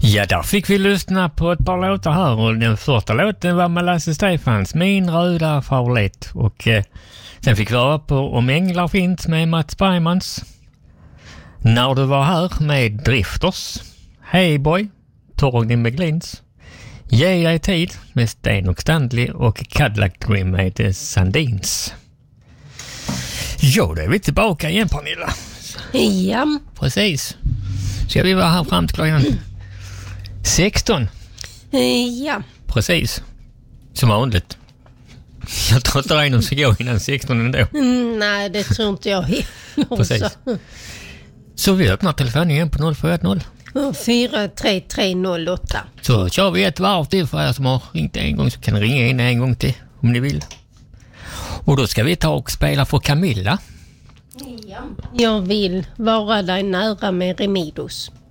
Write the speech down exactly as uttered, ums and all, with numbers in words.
Ja, där fick vi lyssna på ett par låtar här och den första låten var med Lasse Stefans, Min röda favorit. Och eh, sen fick vi höra på Om änglar finns med Mats Bergmans. När du var här med Drifters. Hey Boy, Torgny Meglins. Ge dig tid med Sten och Stanley och Cadillac Dream med Sandins. Jo, då är vi tillbaka igen, Pernilla. Ja. Precis. Ska vi vara här fram till klockan sexton? Ja. Precis. Som vanligt. Jag tror inte det är någon som går innan sexton ändå. Mm, nej, det tror inte jag heller. Precis. Så vi öppnar telefonen igen på noll fyra ett noll. fyra tre tre noll åtta. Så kör vi ett varv till för er som har ringt en gång, så kan ni ringa in en gång till om ni vill. Och då ska vi ta och spela för Camilla. Ja. Jag vill vara dig nära med Remidos.